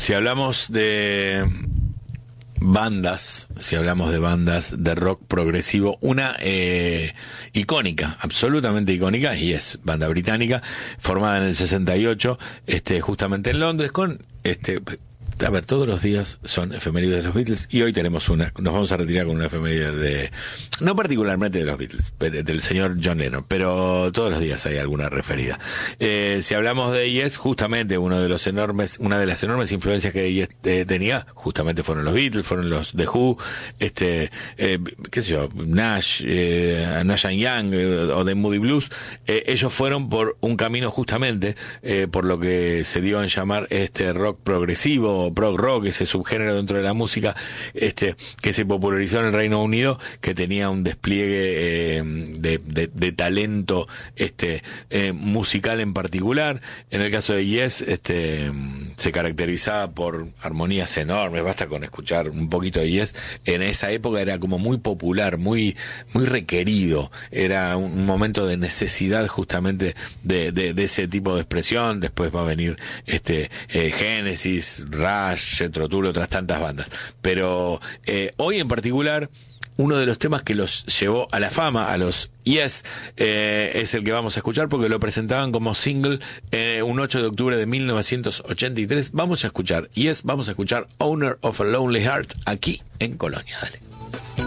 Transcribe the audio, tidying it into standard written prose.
Si hablamos de bandas, de rock progresivo, una icónica, absolutamente icónica, y es banda británica, formada en el 68, justamente en Londres, con a ver, todos los días son efemérides de los Beatles, y hoy tenemos una. Nos vamos a retirar con una efeméride no particularmente de los Beatles, pero del señor John Lennon, pero todos los días hay alguna referida. Si hablamos de Yes, justamente una de las enormes influencias que Yes tenía, justamente fueron los Beatles, fueron los The Who, qué sé yo, Nash and Young, o The Moody Blues. Ellos fueron por un camino justamente, por lo que se dio en llamar rock progresivo, prog rock, ese subgénero dentro de la música, que se popularizó en el Reino Unido, que tenía un despliegue de talento musical en particular. En el caso de Yes, se caracterizaba por armonías enormes. Basta con escuchar un poquito de Yes. En esa época era como muy popular, muy requerido. Era un momento de necesidad justamente de ese tipo de expresión. Después va a venir Genesis, Rush, Jethro Tull, otras tantas bandas. Pero hoy en particular, uno de los temas que los llevó a la fama, a los Yes, es el que vamos a escuchar, porque lo presentaban como single un 8 de octubre de 1983. Vamos a escuchar Yes, vamos a escuchar Owner of a Lonely Heart aquí en Colonia. Dale.